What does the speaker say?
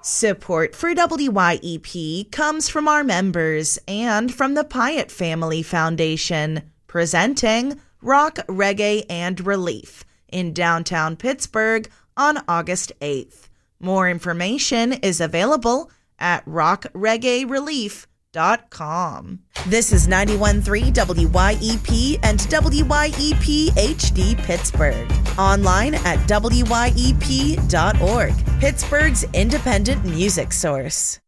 Support for WYEP comes from our members and from the Pyatt Family Foundation, presenting Rock, Reggae, and Relief in downtown Pittsburgh on August 8th. More information is available at rockreggaerelief.com. This is 91.3 WYEP and WYEP HD Pittsburgh. Online at wyep.org, Pittsburgh's independent music source.